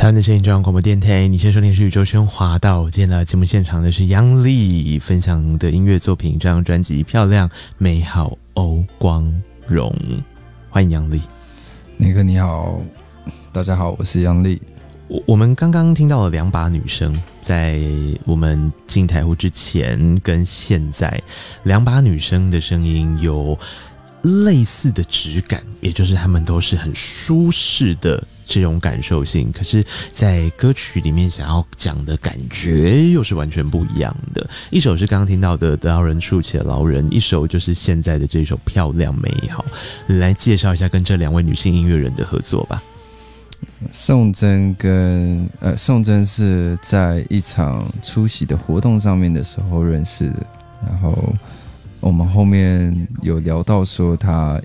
台湾的声音中央广播电台，你先收听是宇宙升华到今天的节目现场的是央丽分享的音乐作品，这张专辑《漂亮美好欧光荣》，欢迎央丽。 那个你好，大家好，我是央丽。 我们刚刚听到了两把女声，在我们进台呼之前跟现在，两把女声的声音有类似的质感，也就是她们都是很舒适的这种感受性，可是在歌曲里面想要讲的感觉又是完全不一样的。一首是刚刚听到的得饶人处且饶人，一首就是现在的这首漂亮美好。你来介绍一下跟这两位女性音乐人的合作吧。 宋真是在一场出席的活动上面的时候认识的，然后我们后面有聊到说她